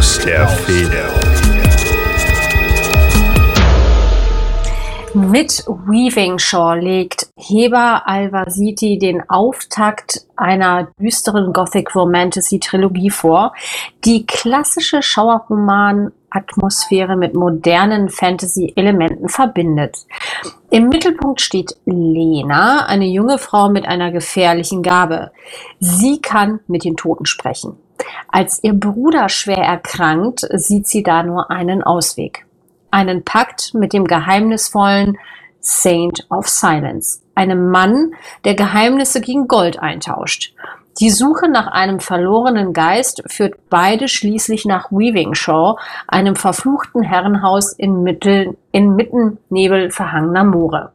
aus der Feder. Mit Weaving Shore legt Heba al-Wasiti den Auftakt einer düsteren Gothic-Romantasy-Trilogie vor, die klassische Schauerroman-Atmosphäre mit modernen Fantasy-Elementen verbindet. Im Mittelpunkt steht Lena, eine junge Frau mit einer gefährlichen Gabe. Sie kann mit den Toten sprechen. Als ihr Bruder schwer erkrankt, sieht sie da nur einen Ausweg. Einen Pakt mit dem geheimnisvollen Saint of Silence, einem Mann, der Geheimnisse gegen Gold eintauscht. Die Suche nach einem verlorenen Geist führt beide schließlich nach Weaving Shore, einem verfluchten Herrenhaus inmitten nebelverhangener Moore.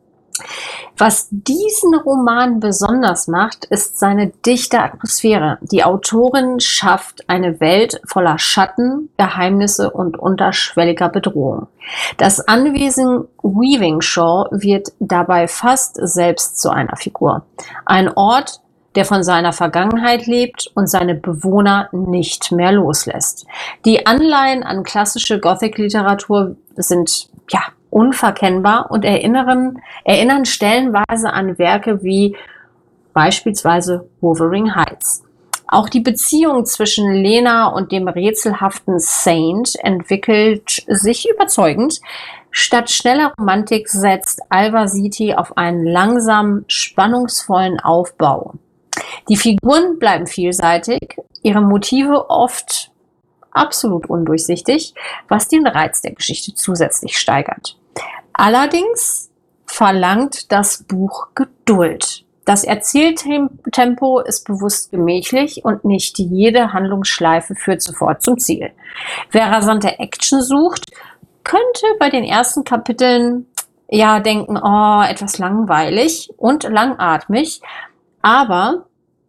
Was diesen Roman besonders macht, ist seine dichte Atmosphäre. Die Autorin schafft eine Welt voller Schatten, Geheimnisse und unterschwelliger Bedrohung. Das Anwesen Weaving Shore wird dabei fast selbst zu einer Figur. Ein Ort, der von seiner Vergangenheit lebt und seine Bewohner nicht mehr loslässt. Die Anleihen an klassische Gothic-Literatur sind unverkennbar und erinnern stellenweise an Werke wie beispielsweise Wuthering Heights. Auch die Beziehung zwischen Lena und dem rätselhaften Saint entwickelt sich überzeugend. Statt schneller Romantik setzt al-Wasiti auf einen langsamen, spannungsvollen Aufbau. Die Figuren bleiben vielseitig, ihre Motive oft absolut undurchsichtig, was den Reiz der Geschichte zusätzlich steigert. Allerdings verlangt das Buch Geduld. Das Erzähltempo ist bewusst gemächlich und nicht jede Handlungsschleife führt sofort zum Ziel. Wer rasante Action sucht, könnte bei den ersten Kapiteln denken, etwas langweilig und langatmig, aber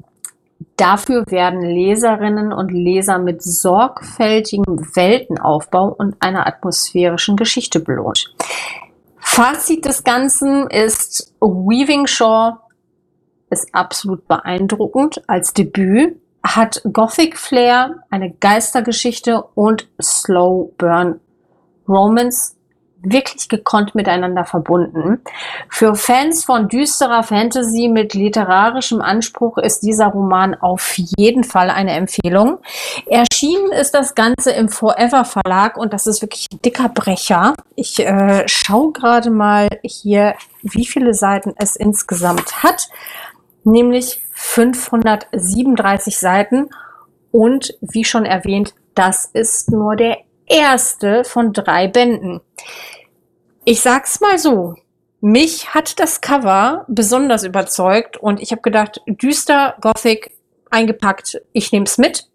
dafür werden Leserinnen und Leser mit sorgfältigem Weltenaufbau und einer atmosphärischen Geschichte belohnt. Fazit des Ganzen ist, Weaving Shore ist absolut beeindruckend als Debüt, hat Gothic Flair, eine Geistergeschichte und Slow Burn Romance wirklich gekonnt miteinander verbunden. Für Fans von düsterer Fantasy mit literarischem Anspruch ist dieser Roman auf jeden Fall eine Empfehlung. Erschienen ist das Ganze im Forever Verlag und das ist wirklich ein dicker Brecher. Ich schaue gerade mal hier, wie viele Seiten es insgesamt hat, nämlich 537 Seiten und wie schon erwähnt, das ist nur der erste von 3 Bänden. Ich sag's mal so, mich hat das Cover besonders überzeugt und ich habe gedacht, düster, Gothic, eingepackt, ich nehme es mit.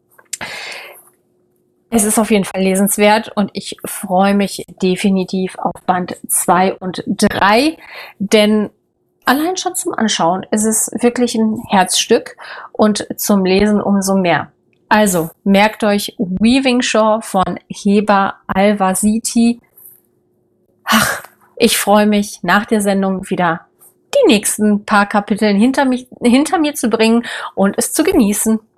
Es ist auf jeden Fall lesenswert und ich freue mich definitiv auf Band 2 und 3, denn allein schon zum Anschauen ist es wirklich ein Herzstück und zum Lesen umso mehr. Also, merkt euch Weaving Shore von Heba al-Wasiti. Ach, ich freue mich, nach der Sendung wieder die nächsten paar Kapitel hinter mir zu bringen und es zu genießen.